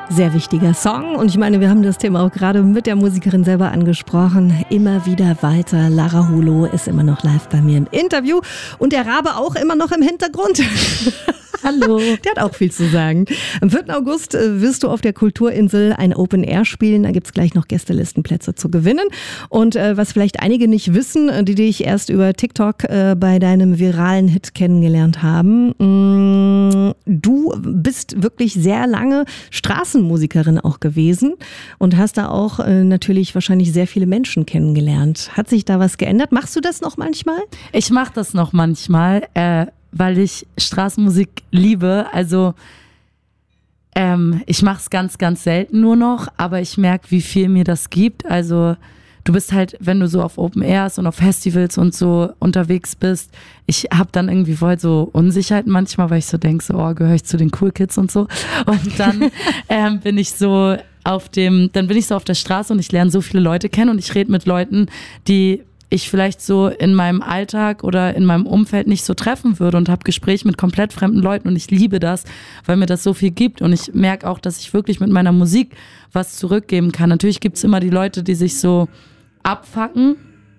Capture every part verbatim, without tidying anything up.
Sehr wichtiger Song und ich meine, wir haben das Thema auch gerade mit der Musikerin selber angesprochen. Immer wieder weiter. Lara Hulo ist immer noch live bei mir im Interview und der Rabe auch immer noch im Hintergrund. Hallo. Der hat auch viel zu sagen. Am vierten August wirst du auf der Kulturinsel ein Open Air spielen. Da gibt es gleich noch Gästelistenplätze zu gewinnen. Und äh, was vielleicht einige nicht wissen, die dich erst über TikTok äh, bei deinem viralen Hit kennengelernt haben. Mh, du bist wirklich sehr lange Straßenmusikerin auch gewesen und hast da auch äh, natürlich wahrscheinlich sehr viele Menschen kennengelernt. Hat sich da was geändert? Machst du das noch manchmal? Ich mache das noch manchmal. Äh weil ich Straßenmusik liebe. Also ähm, ich mache es ganz, ganz selten nur noch, aber ich merke, wie viel mir das gibt. Also du bist halt, wenn du so auf Open Airs und auf Festivals und so unterwegs bist, ich habe dann irgendwie voll so Unsicherheiten manchmal, weil ich so denke, so, oh, gehöre ich zu den Cool Kids und so. Und dann ähm, bin ich so auf dem, dann bin ich so auf der Straße und ich lerne so viele Leute kennen und ich rede mit Leuten, die ich vielleicht so in meinem Alltag oder in meinem Umfeld nicht so treffen würde und habe Gespräche mit komplett fremden Leuten und ich liebe das, weil mir das so viel gibt und ich merke auch, dass ich wirklich mit meiner Musik was zurückgeben kann. Natürlich gibt es immer die Leute, die sich so abfacken.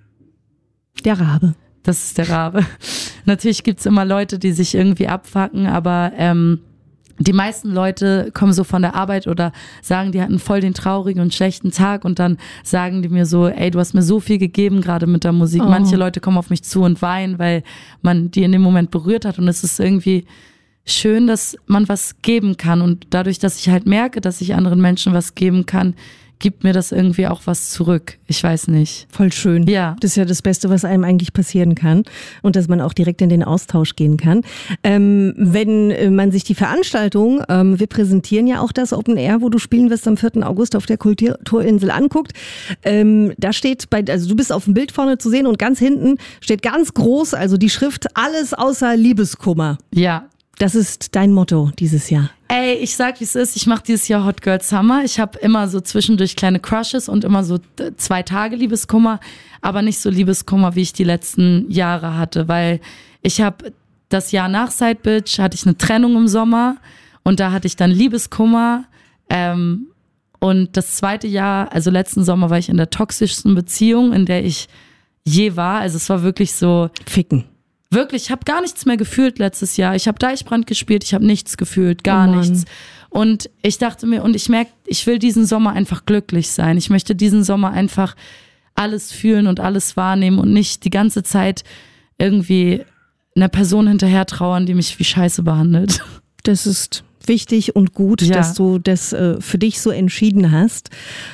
Der Rabe. Das ist der Rabe. Natürlich gibt es immer Leute, die sich irgendwie abfacken, aber ähm, die meisten Leute kommen so von der Arbeit oder sagen, die hatten voll den traurigen und schlechten Tag und dann sagen die mir so, ey, du hast mir so viel gegeben gerade mit der Musik. Oh. Manche Leute kommen auf mich zu und weinen, weil man die in dem Moment berührt hat und es ist irgendwie schön, dass man was geben kann und dadurch, dass ich halt merke, dass ich anderen Menschen was geben kann, gibt mir das irgendwie auch was zurück. Ich weiß nicht. Voll schön. Ja. Das ist ja das Beste, was einem eigentlich passieren kann. Und dass man auch direkt in den Austausch gehen kann. Ähm, wenn man sich die Veranstaltung, ähm, wir präsentieren ja auch das Open Air, wo du spielen wirst am vierten August auf der Kulturinsel anguckt. Ähm, da steht bei, also du bist auf dem Bild vorne zu sehen und ganz hinten steht ganz groß, also die Schrift, alles außer Liebeskummer. Ja. Das ist dein Motto dieses Jahr. Ey, ich sag, wie es ist. Ich mache dieses Jahr Hot Girl Summer. Ich habe immer so zwischendurch kleine Crushes und immer so zwei Tage Liebeskummer, aber nicht so Liebeskummer, wie ich die letzten Jahre hatte, weil ich habe das Jahr nach Side Bitch hatte ich eine Trennung im Sommer und da hatte ich dann Liebeskummer. Ähm, und das zweite Jahr, also letzten Sommer, war ich in der toxischsten Beziehung, in der ich je war. Also es war wirklich so Ficken. Wirklich, ich habe gar nichts mehr gefühlt letztes Jahr. Ich habe Deichbrand gespielt, ich habe nichts gefühlt, gar oh nichts. Und ich dachte mir, und ich merke, ich will diesen Sommer einfach glücklich sein. Ich möchte diesen Sommer einfach alles fühlen und alles wahrnehmen und nicht die ganze Zeit irgendwie einer Person hinterher trauern, die mich wie Scheiße behandelt. Das ist wichtig und gut, ja, dass du das äh, für dich so entschieden hast.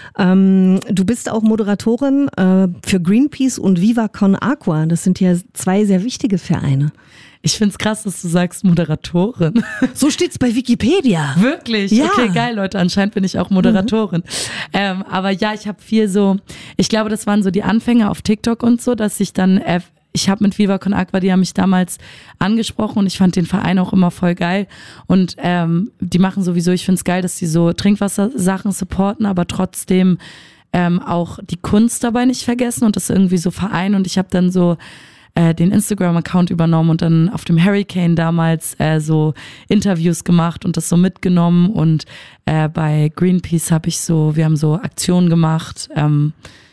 Ähm, du bist auch Moderatorin äh, für Greenpeace und Viva Con Agua. Das sind ja zwei sehr wichtige Vereine. Ich find's krass, dass du sagst Moderatorin. So steht's bei Wikipedia. Wirklich? Ja. Okay, geil, Leute. Anscheinend bin ich auch Moderatorin. Mhm. Ähm, aber ja, ich habe viel so, ich glaube, das waren so die Anfänge auf TikTok und so, dass ich dann äh, ich habe mit Viva Con Agua, die haben mich damals angesprochen und ich fand den Verein auch immer voll geil und ähm, die machen sowieso, ich finde es geil, dass die so Trinkwassersachen supporten, aber trotzdem ähm, auch die Kunst dabei nicht vergessen und das irgendwie so vereinen und ich habe dann so äh, den Instagram-Account übernommen und dann auf dem Hurricane damals äh, so Interviews gemacht und das so mitgenommen und äh, bei Greenpeace habe ich so, wir haben so Aktionen gemacht, ähm,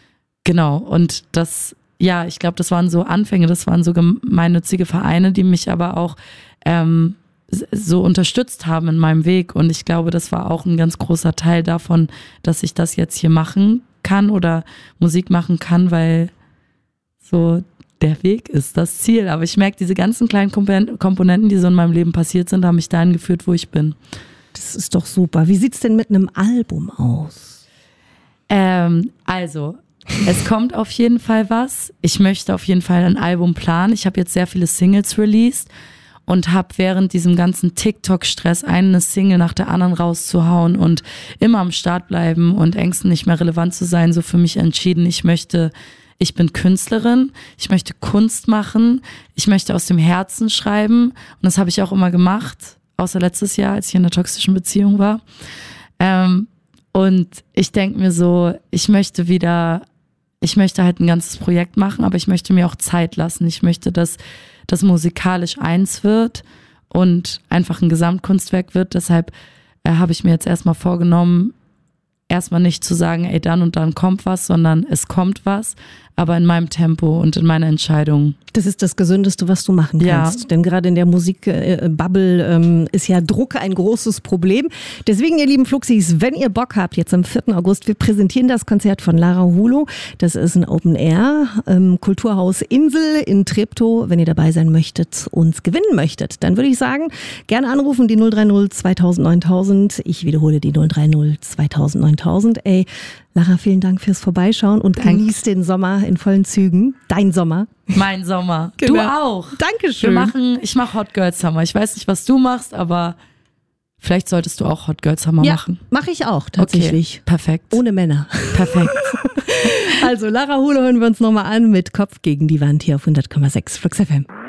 genau und das ja, ich glaube, das waren so Anfänge, das waren so gemeinnützige Vereine, die mich aber auch ähm, so unterstützt haben in meinem Weg. Und ich glaube, das war auch ein ganz großer Teil davon, dass ich das jetzt hier machen kann oder Musik machen kann, weil so der Weg ist das Ziel. Aber ich merke, diese ganzen kleinen Komponenten, die so in meinem Leben passiert sind, haben mich dahin geführt, wo ich bin. Das ist doch super. Wie sieht's denn mit einem Album aus? Ähm, also... Es kommt auf jeden Fall was. Ich möchte auf jeden Fall ein Album planen. Ich habe jetzt sehr viele Singles released und habe während diesem ganzen TikTok-Stress eine Single nach der anderen rauszuhauen und immer am Start bleiben und Ängsten nicht mehr relevant zu sein, so für mich entschieden, ich möchte, ich bin Künstlerin, ich möchte Kunst machen, ich möchte aus dem Herzen schreiben und das habe ich auch immer gemacht, außer letztes Jahr, als ich in einer toxischen Beziehung war. Ähm, und ich denke mir so, ich möchte wieder Ich möchte halt ein ganzes Projekt machen, aber ich möchte mir auch Zeit lassen. Ich möchte, dass das musikalisch eins wird und einfach ein Gesamtkunstwerk wird. Deshalb äh, habe ich mir jetzt erstmal vorgenommen, erstmal nicht zu sagen, ey, dann und dann kommt was, sondern es kommt was, aber in meinem Tempo und in meiner Entscheidung. Das ist das Gesündeste, was du machen kannst. Ja. Denn gerade in der Musikbubble ähm, ist ja Druck ein großes Problem. Deswegen, ihr lieben Fluxis, wenn ihr Bock habt, jetzt am vierten August, wir präsentieren das Konzert von Lara Hulo. Das ist ein Open Air, ähm, Kulturhaus Insel in Treptow. Wenn ihr dabei sein möchtet, uns gewinnen möchtet, dann würde ich sagen, gerne anrufen, die null drei null zweitausend neuntausend. Ich wiederhole die null drei null zweitausend neuntausend. Ey, Lara, vielen Dank fürs Vorbeischauen und Dank. Genieß den Sommer in vollen Zügen. Dein Sommer. Mein Sommer. Genau. Du auch. Dankeschön. Wir machen, ich mache Hot Girl Summer. Ich weiß nicht, was du machst, aber vielleicht solltest du auch Hot Girl Summer ja, machen. Mache ich auch tatsächlich. Okay, perfekt. Ohne Männer. Perfekt. Also Lara Hulo hören wir uns nochmal an mit Kopf gegen die Wand hier auf hundert Komma sechs Flux F M.